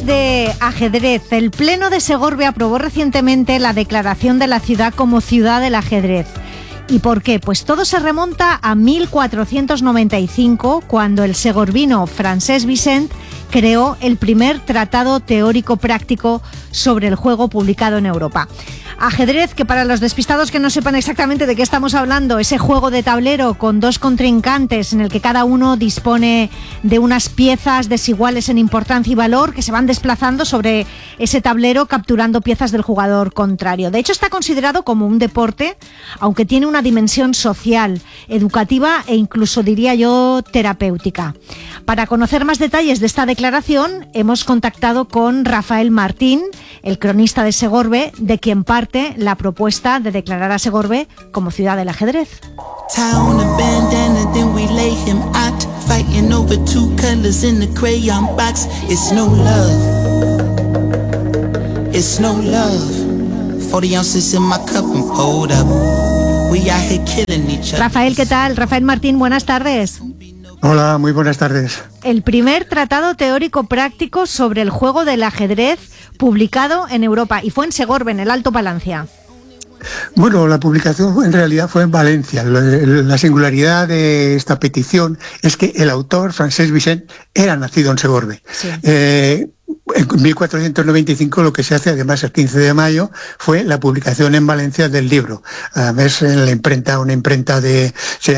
Hablamos de ajedrez. El Pleno de Segorbe aprobó recientemente la declaración de la ciudad como ciudad del ajedrez. ¿Y por qué? Pues todo se remonta a 1495, cuando el segorbino Francesc Vicent creó el primer tratado teórico práctico sobre el juego publicado en Europa. Ajedrez, que para los despistados que no sepan exactamente de qué estamos hablando, ese juego de tablero con dos contrincantes en el que cada uno dispone de unas piezas desiguales en importancia y valor que se van desplazando sobre ese tablero capturando piezas del jugador contrario. De hecho, está considerado como un deporte, aunque tiene una dimensión social, educativa e incluso, diría yo, terapéutica. Para conocer más detalles de esta declaración, hemos contactado con Rafael Martín, el cronista de Segorbe, de quien parte la propuesta de declarar a Segorbe como ciudad del ajedrez. Rafael, ¿qué tal? Rafael Martín, buenas tardes. Hola, muy buenas tardes. El primer tratado teórico práctico sobre el juego del ajedrez publicado en Europa, y fue en Segorbe, en el Alto Palancia. Bueno, la publicación en realidad fue en Valencia. La singularidad de esta petición es que el autor, Francesc Vicent, era nacido en Segorbe. Sí. En 1495 lo que se hace, además el 15 de mayo, fue la publicación en Valencia del libro. Además en la imprenta, una imprenta el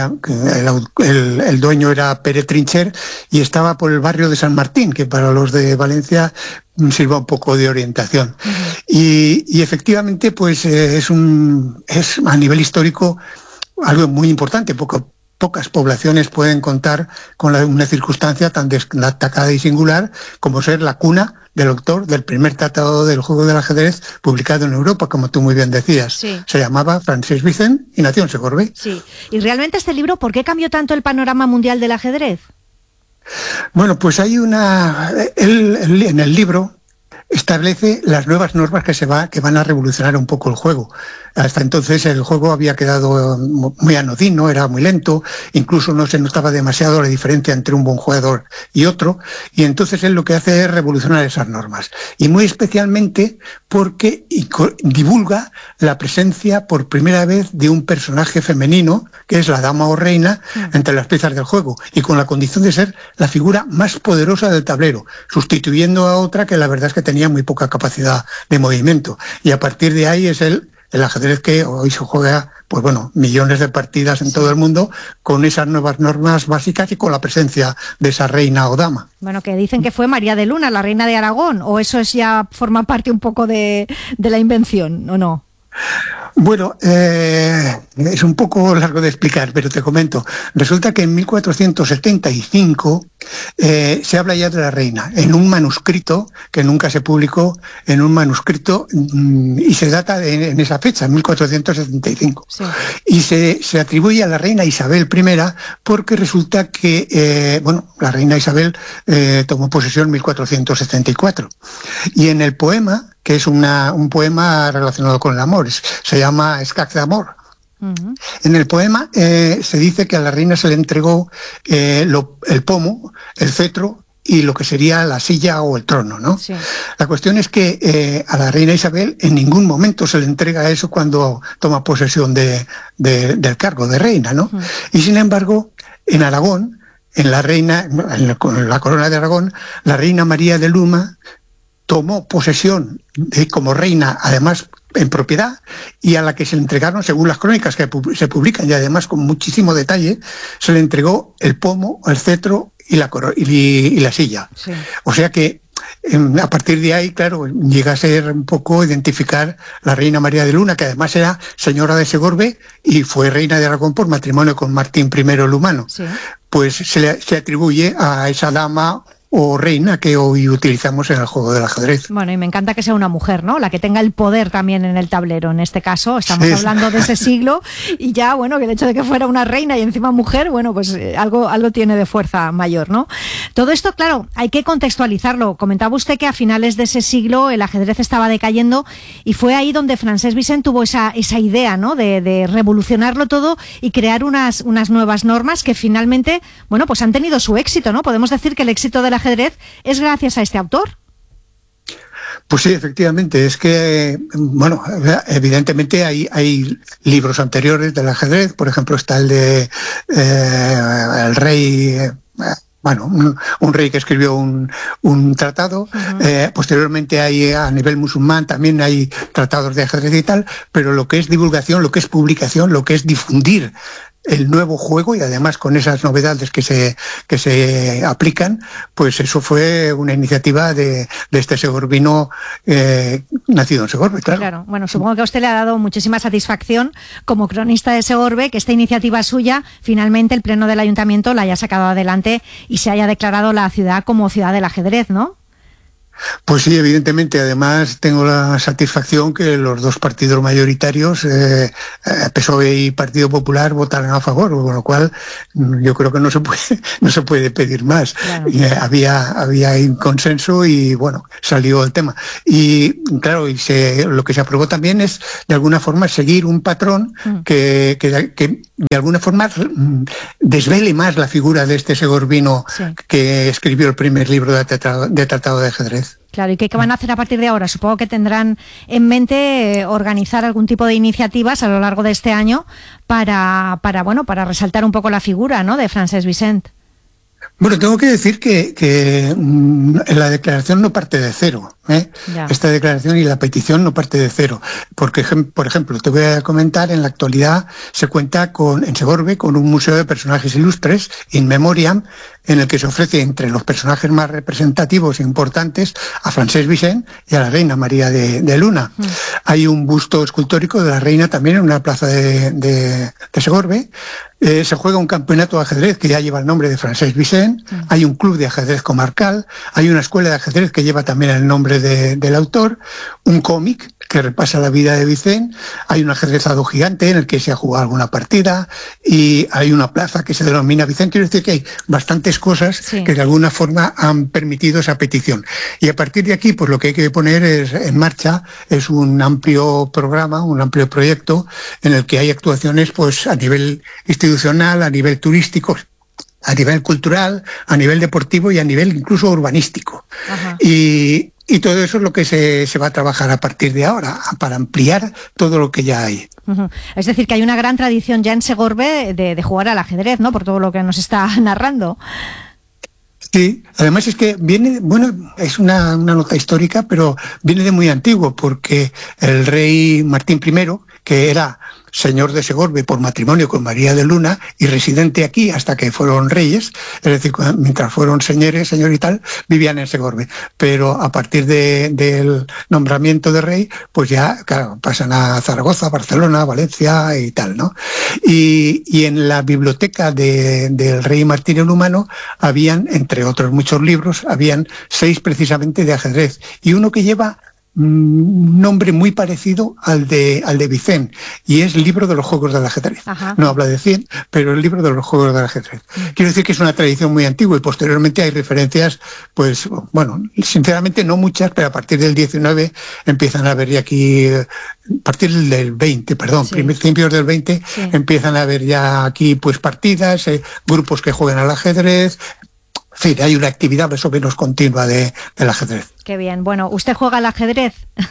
dueño era Pere Trincher y estaba por el barrio de San Martín, que para los de Valencia sirva un poco de orientación. Uh-huh. Y efectivamente pues es a nivel histórico algo muy importante, pocas poblaciones pueden contar con una circunstancia tan destacada y singular como ser la cuna del autor del primer tratado del juego del ajedrez publicado en Europa, como tú muy bien decías. Sí. Se llamaba Francesc Vicent y nació en Segorbe. Sí. Y realmente este libro, ¿por qué cambió tanto el panorama mundial del ajedrez? Bueno, pues hay en el libro establece las nuevas normas que van a revolucionar un poco el juego. Hasta entonces el juego había quedado muy anodino, era muy lento, incluso no se notaba demasiado la diferencia entre un buen jugador y otro, y entonces él lo que hace es revolucionar esas normas. Y muy especialmente porque divulga la presencia por primera vez de un personaje femenino, que es la dama o reina, entre las piezas del juego, y con la condición de ser la figura más poderosa del tablero, sustituyendo a otra que la verdad es que tenía muy poca capacidad de movimiento. Y a partir de ahí es el ajedrez que hoy se juega, pues bueno, millones de partidas en todo el mundo con esas nuevas normas básicas y con la presencia de esa reina o dama. Bueno, que dicen que fue María de Luna, la reina de Aragón, o eso ya forma parte un poco de la invención, ¿o no? Bueno, es un poco largo de explicar, pero te comento. Resulta que en 1475 se habla ya de la reina, en un manuscrito que nunca se publicó, en un manuscrito, y se data en esa fecha, en 1475. Sí. Y se atribuye a la reina Isabel I porque resulta que, la reina Isabel tomó posesión en 1474. Y en el poema, que es un poema relacionado con el amor, se llama Escac d'amor. Uh-huh. En el poema se dice que a la reina se le entregó el pomo, el cetro y lo que sería la silla o el trono, ¿no? Sí. La cuestión es que a la reina Isabel en ningún momento se le entrega eso cuando toma posesión del cargo de reina, ¿no? Uh-huh. Y sin embargo, en Aragón, en la corona de Aragón, la reina María de Luna tomó posesión como reina, además en propiedad, y a la que se le entregaron, según las crónicas que se publican y además con muchísimo detalle, se le entregó el pomo, el cetro y la silla. Sí. O sea que a partir de ahí, claro, llega a ser un poco identificar la reina María de Luna, que además era señora de Segorbe y fue reina de Aragón por matrimonio con Martín I el Humano. Sí. Pues se atribuye a esa dama o reina que hoy utilizamos en el juego del ajedrez. Bueno, y me encanta que sea una mujer, ¿no? La que tenga el poder también en el tablero. En este caso, estamos hablando de ese siglo y ya, bueno, que el hecho de que fuera una reina y encima mujer, bueno, pues algo tiene de fuerza mayor, ¿no? Todo esto, claro, hay que contextualizarlo. Comentaba usted que a finales de ese siglo el ajedrez estaba decayendo y fue ahí donde Francesc Vicent tuvo esa idea, ¿no? De revolucionarlo todo y crear unas nuevas normas que finalmente, bueno, pues han tenido su éxito, ¿no? Podemos decir que el éxito del ajedrez es gracias a este autor. Pues sí, efectivamente. Es que, bueno, evidentemente hay libros anteriores del ajedrez. Por ejemplo, está el de el rey... Bueno, un rey que escribió un tratado. Posteriormente hay, a nivel musulmán, también hay tratados de ajedrez y tal, pero lo que es divulgación, lo que es publicación, lo que es difundir el nuevo juego, y además con esas novedades que se aplican, pues eso fue una iniciativa de este segorbino nacido en Segorbe, claro. Claro, bueno, supongo que a usted le ha dado muchísima satisfacción como cronista de Segorbe que esta iniciativa suya, finalmente el Pleno del Ayuntamiento la haya sacado adelante y se haya declarado la ciudad como ciudad del ajedrez, ¿no? Pues sí, evidentemente. Además, tengo la satisfacción que los dos partidos mayoritarios, PSOE y Partido Popular, votaron a favor, con lo cual yo creo que no se puede pedir más. Claro. Había un consenso y, bueno, salió el tema. Y, claro, lo que se aprobó también es, de alguna forma, seguir un patrón que de alguna forma desvele más la figura de este segorbino que escribió el primer libro de tratado de ajedrez. Claro, ¿y qué van a hacer a partir de ahora? Supongo que tendrán en mente organizar algún tipo de iniciativas a lo largo de este año para resaltar un poco la figura, ¿no?, de Francesc Vicent. Bueno, tengo que decir que la declaración no parte de cero. Esta declaración y la petición no parte de cero. Porque, por ejemplo, te voy a comentar, en la actualidad se cuenta en Segorbe con un museo de personajes ilustres, in memoriam, en el que se ofrece entre los personajes más representativos e importantes a Francesc Vicent y a la reina María de Luna. Hay un busto escultórico de la reina también en una plaza de Segorbe. Se juega un campeonato de ajedrez que ya lleva el nombre de Francesc Vicent. Hay un club de ajedrez comarcal. Hay una escuela de ajedrez que lleva también el nombre del autor. Un cómic que repasa la vida de Vicent. Hay un ajedrezado gigante en el que se ha jugado alguna partida, y hay una plaza que se denomina Vicent. Quiero decir que hay bastantes cosas que de alguna forma han permitido esa petición. Y a partir de aquí, pues lo que hay que poner en marcha es un amplio programa, un amplio proyecto en el que hay actuaciones, pues, a nivel institucional, a nivel turístico, a nivel cultural, a nivel deportivo y a nivel incluso urbanístico. Y todo eso es lo que se va a trabajar a partir de ahora, para ampliar todo lo que ya hay. Es decir, que hay una gran tradición ya en Segorbe de jugar al ajedrez, ¿no?, por todo lo que nos está narrando. Sí, además es que viene, bueno, es una nota histórica, pero viene de muy antiguo, porque el rey Martín I, que era señor de Segorbe por matrimonio con María de Luna y residente aquí hasta que fueron reyes, es decir, mientras fueron señor y tal, vivían en Segorbe. Pero a partir del nombramiento de rey, pues ya, claro, pasan a Zaragoza, Barcelona, Valencia y tal, ¿no? Y en la biblioteca del rey Martín el Humano habían, entre otros muchos libros, habían 6 precisamente de ajedrez, y uno que lleva un nombre muy parecido al de Vicent, y es el libro de los juegos del ajedrez. No habla de 100, pero el libro de los juegos del ajedrez. Quiero decir que es una tradición muy antigua, y posteriormente hay referencias, pues, bueno, sinceramente no muchas, pero a partir del 19 empiezan a haber ya aquí, a partir del 20, principios del 20, empiezan a haber ya aquí, pues, partidas, grupos que juegan al ajedrez. En fin, hay una actividad más o menos continua del ajedrez. Qué bien. Bueno, ¿usted juega al ajedrez?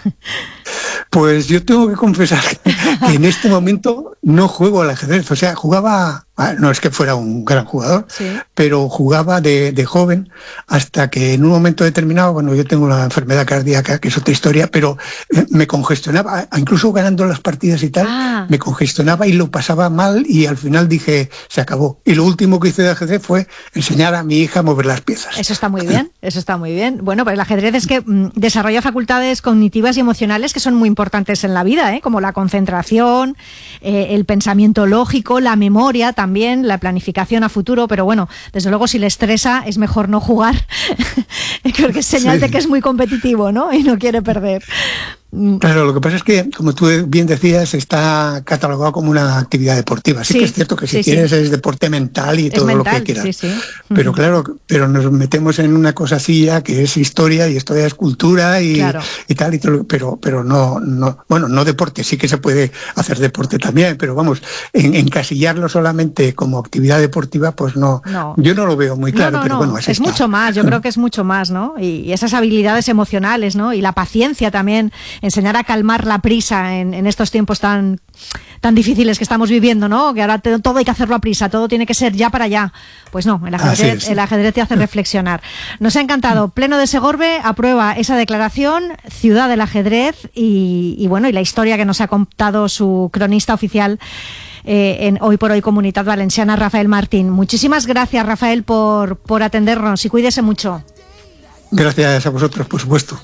Pues yo tengo que confesar que en este momento no juego al ajedrez. O sea, jugaba, no es que fuera un gran jugador, pero jugaba de joven, hasta que en un momento determinado, bueno, yo tengo una enfermedad cardíaca, que es otra historia, pero me congestionaba, incluso ganando las partidas y tal, me congestionaba y lo pasaba mal, y al final dije, se acabó. Y lo último que hice de ajedrez fue enseñar a mi hija a mover las piezas. Eso está muy bien, eso está muy bien. Bueno, pues el ajedrez es que desarrolla facultades cognitivas y emocionales que son muy importantes en la vida, como la concentración, el pensamiento lógico, la memoria también, la planificación a futuro, pero bueno, desde luego si le estresa es mejor no jugar. Creo que es señal de que es muy competitivo, ¿no?, y no quiere perder. Claro, lo que pasa es que, como tú bien decías, está catalogado como una actividad deportiva. Sí que es cierto que si quieres es deporte mental y todo mental, lo que quieras. Pero claro, pero nos metemos en una cosilla que es historia y historia es cultura y tal, y todo, pero no deporte. Sí que se puede hacer deporte también, pero vamos, encasillarlo solamente como actividad deportiva, pues no. Yo no lo veo muy claro, pero bueno, es mucho más. Yo creo que es mucho más, ¿no? Y esas habilidades emocionales, ¿no? Y la paciencia también. Enseñar a calmar la prisa en estos tiempos tan difíciles que estamos viviendo, ¿no? Que ahora todo hay que hacerlo a prisa, todo tiene que ser ya para allá. Pues no, el ajedrez te hace reflexionar. Nos ha encantado. Pleno de Segorbe aprueba esa declaración, Ciudad del Ajedrez, y bueno, y la historia que nos ha contado su cronista oficial en Hoy por Hoy Comunitat Valenciana, Rafael Martín. Muchísimas gracias, Rafael, por atendernos, y cuídese mucho. Gracias a vosotros, por supuesto.